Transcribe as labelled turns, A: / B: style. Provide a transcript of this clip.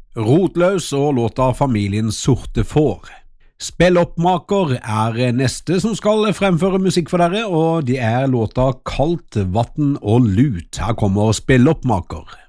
A: Rotløs og låta Familien Sorte Får. Spelloppmaker er neste som skal fremføre musikk for dere, og de er låta Kaldt Vatten og Lut. Her kommer Spelloppmaker.